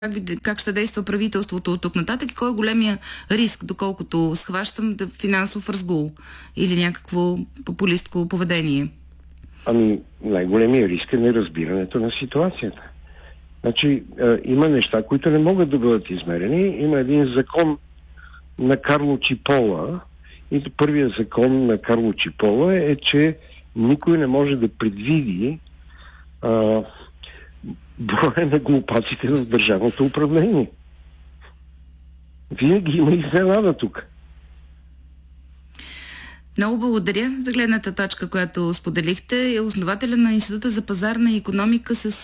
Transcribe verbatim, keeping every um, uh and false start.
Как, ви, как ще действа правителството от тук нататък и кой е големия риск, доколкото схващам, да финансов разгул или някакво популистко поведение? Ами, най-големия риск е неразбирането на ситуацията. Значи, е, има неща, които не могат да бъдат измерени. Има един закон на Карло Чипола, и първият закон на Карло Чипола е, че никой не може да предвиди а, броя на глупаците в държавното управление. Винаги има изненада тук. Много благодаря за гледната точка, която споделихте. Е основателя на Института за пазарна икономика с